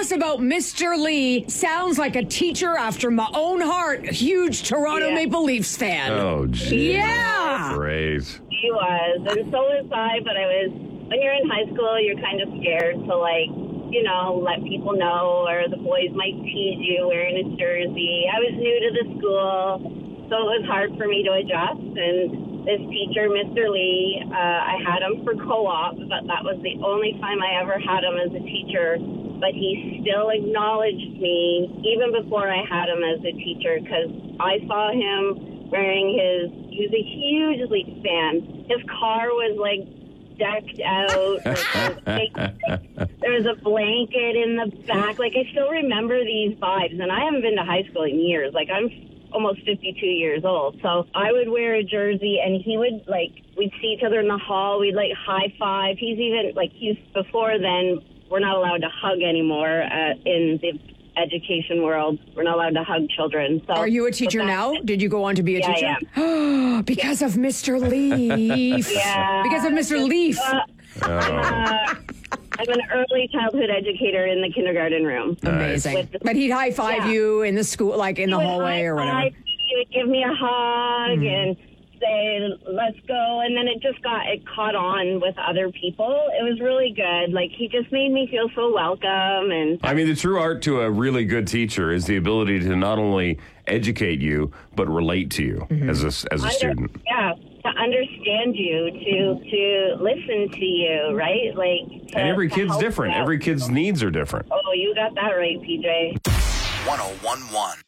us about Mr. Lee. Sounds like a teacher after my own heart. Huge Toronto Maple Leafs fan. Oh, geez. Yeah. Great. He was, and so was I, but when you're in high school, you're kind of scared to, let people know, or the boys might tease you wearing a jersey. I was new to the school, so it was hard for me to adjust, and this teacher, Mr. Lee, I had him for co-op, but that was the only time I ever had him as a teacher, but he still acknowledged me, even before I had him as a teacher, because I saw him wearing he was a huge Leafs fan. His car was, decked out. There was a blanket in the back. I still remember these vibes, and I haven't been to high school in years. I'm almost 52 years old. So I would wear a jersey, and he would, we'd see each other in the hall. We'd, high five. He's even, before then, we're not allowed to hug anymore in the education world. We're not allowed to hug children. So are you a teacher now? Did you go on to be a teacher? Yeah. Because of Mr. Leaf. Yeah. Because of Mr. Leaf. I'm an early childhood educator in the kindergarten room. Amazing. But he'd high five you in the school, in the hallway or whatever. He would give me a hug and say, let's go. And then it caught on with other people. It was really good. He just made me feel so welcome. And I mean, the true art to a really good teacher is the ability to not only educate you, but relate to you as a student. Yeah, to understand you, to listen to you, right? And every kid's different. Every kid's needs are different. Oh, you got that right, PJ. 1011